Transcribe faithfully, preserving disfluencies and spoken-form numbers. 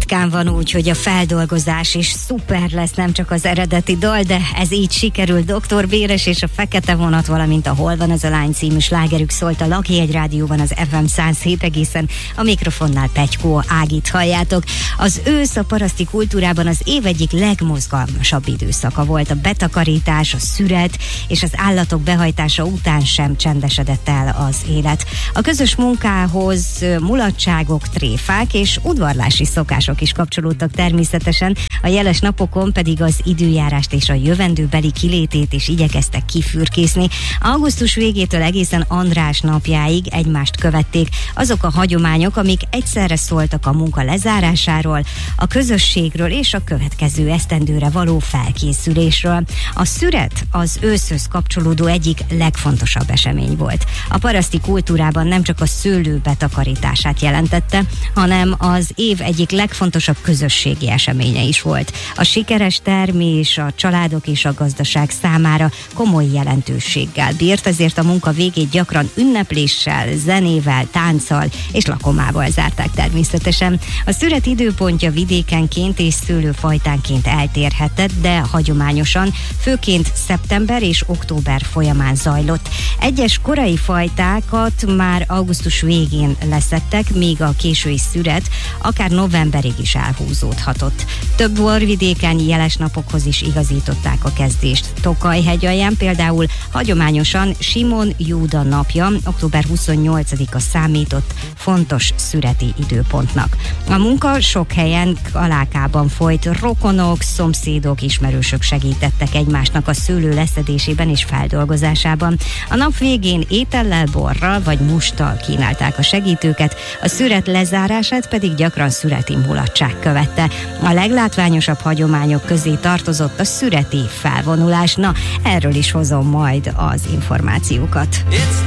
Ritkán van úgy, hogy a feldolgozás is szuper lesz, nem csak az eredeti dal, de ez így sikerült. doktor Béres és a Fekete Vonat, valamint a Hol van az a lány című slágerük szólt a Lakihegy Rádióban, az ef em száz hét egészen, a mikrofonnál Petykó Ágit halljátok. Az ősz a paraszti kultúrában az év egyik legmozgalmasabb időszaka volt. A betakarítás, a szüret és az állatok behajtása után sem csendesedett el az élet. A közös munkához mulatságok, tréfák és udvarlási szokások is kapcsolódtak természetesen, a jeles napokon pedig az időjárást és a jövendőbeli kilétét is igyekeztek kifürkészni. Augusztus végétől egészen András napjáig egymást követték azok a hagyományok, amik egyszerre szóltak a munka lezárásáról, a közösségről és a következő esztendőre való felkészülésről. A szüret az őszhöz kapcsolódó egyik legfontosabb esemény volt. A paraszti kultúrában nem csak a szőlő betakarítását jelentette, hanem az év egyik legfontosabb közösségi eseménye is volt. A sikeres termés a családok és a gazdaság számára komoly jelentőséggel bírt, ezért a munka végét gyakran ünnepléssel, zenével, tánccal és lakomával zárták természetesen. A szüret időpontja vidékenként és szőlőfajtánként eltérhetett, de hagyományosan főként szeptember és október folyamán zajlott. Egyes korai fajtákat már augusztus végén leszettek, míg a késői szüret akár novemberig is elhúzódhatott. Több borvidéken jeles napokhoz is igazították a kezdést. Tokaj hegyalján például hagyományosan Simon Júda napja, október huszonnyolcadika számított fontos szüreti időpontnak. A munka sok helyen kalákában folyt, rokonok, szomszédok, ismerősök segítettek egymásnak a szőlő leszedésében és feldolgozásában. A nap végén étellel, borral vagy musttal kínálták a segítőket, a szüret lezárását pedig gyakran szüreti mulatság követte. A leglátványosabb hagyományok közé tartozott a szüreti felvonulás. Na, erről is hozom majd az információkat.